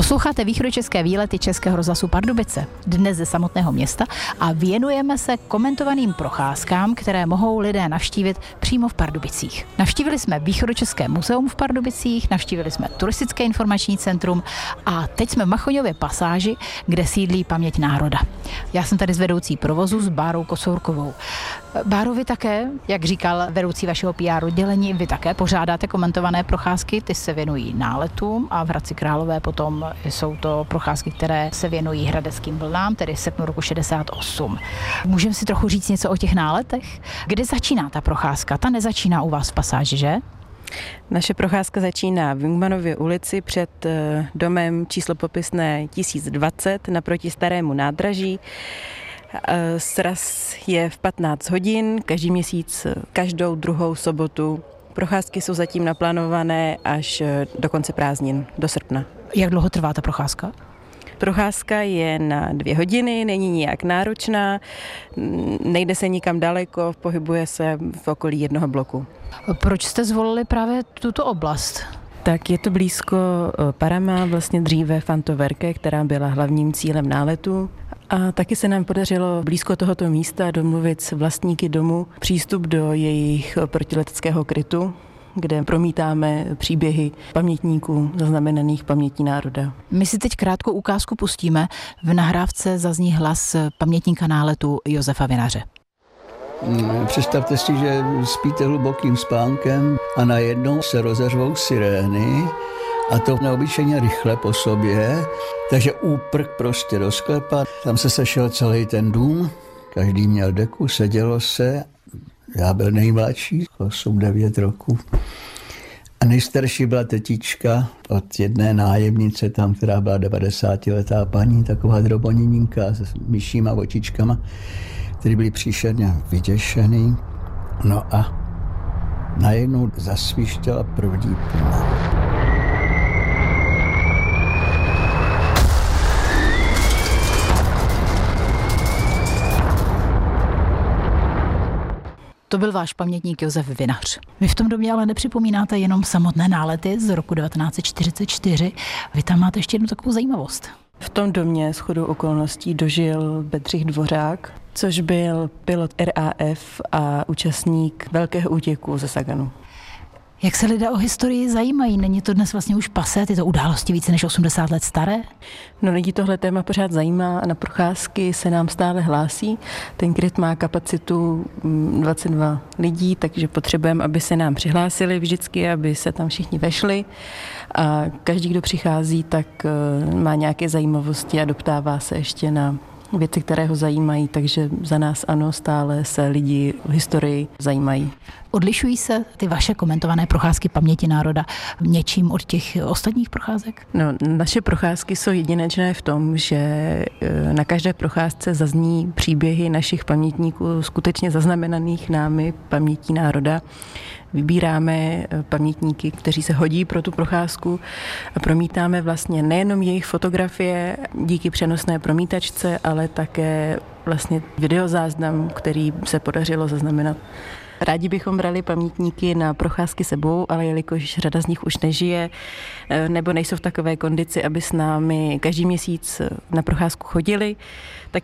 Posloucháte východočeské výlety Českého rozhlasu Pardubice, dnes ze samotného města, a věnujeme se komentovaným procházkám, které mohou lidé navštívit přímo v Pardubicích. Navštívili jsme Východočeské muzeum v Pardubicích, navštívili jsme turistické informační centrum a teď jsme v Machoňově pasáži, kde sídlí Paměť národa. Já jsem tady s vedoucí provozu s Bárou Kocourkovou. Báro, vy také, jak říkal vedoucí vašeho PR oddělení, vy také pořádáte komentované procházky, ty se věnují náletům a v Hradci Králové potom jsou to procházky, které se věnují hradeckým vlnám, tedy srpnu roku 68. Můžeme si trochu říct něco o těch náletech? Kde začíná ta procházka? Ta nezačíná u vás v pasáži, že? Naše procházka začíná v Jungmannově ulici před domem číslo popisné 1020 naproti Starému nádraží. Sraz je v 15 hodin, každý měsíc, každou druhou sobotu. Procházky jsou zatím naplánované až do konce prázdnin, do srpna. Jak dlouho trvá ta procházka? Procházka je na 2 hodiny, není nijak náročná, nejde se nikam daleko, pohybuje se v okolí jednoho bloku. Proč jste zvolili právě tuto oblast? Tak je to blízko Parama, vlastně dříve Fantoverke, která byla hlavním cílem náletu. A taky se nám podařilo blízko tohoto místa domluvit s vlastníky domu přístup do jejich protileteckého krytu, kde promítáme příběhy pamětníků zaznamenaných pamětí národa. My si teď krátkou ukázku pustíme. V nahrávce zazní hlas pamětníka náletu Josefa Vinaře. Představte si, že spíte hlubokým spánkem a najednou se rozeřvou sirény a to neobyčejně rychle po sobě, takže úprk prostě do sklepa. Tam se sešel celý ten dům, každý měl deku, sedělo se, já byl nejmladší, 8-9 roků. A nejstarší byla tetička od jedné nájemnice tam, která byla 90letá paní, taková drobonininka s myšíma očičkama, který byli příšerně vyděšený. No a najednou zasvištěla první plna. To byl váš pamětník Josef Vinař. Vy v tom domě ale nepřipomínáte jenom samotné nálety z roku 1944. Vy tam máte ještě jednu takovou zajímavost. V tom domě shodou okolností dožil Bedřich Dvořák, což byl pilot RAF a účastník velkého útěku ze Saganu. Jak se lidé o historii zajímají? Není to dnes vlastně už pasé, tyto události více než 80 let staré? No, lidi tohle téma pořád zajímá a na procházky se nám stále hlásí. Ten kryt má kapacitu 22 lidí, takže potřebujeme, aby se nám přihlásili vždycky, aby se tam všichni vešli. A každý, kdo přichází, tak má nějaké zajímavosti a doptává se ještě na věci, které ho zajímají, takže za nás ano, stále se lidi v historii zajímají. Odlišují se ty vaše komentované procházky Paměti národa něčím od těch ostatních procházek? No, naše procházky jsou jedinečné v tom, že na každé procházce zazní příběhy našich pamětníků, skutečně zaznamenaných námi pamětí národa. Vybíráme pamětníky, kteří se hodí pro tu procházku a promítáme vlastně nejenom jejich fotografie díky přenosné promítačce, ale také vlastně videozáznam, který se podařilo zaznamenat. Rádi bychom brali pamětníky na procházky sebou, ale jelikož řada z nich už nežije nebo nejsou v takové kondici, aby s námi každý měsíc na procházku chodili, tak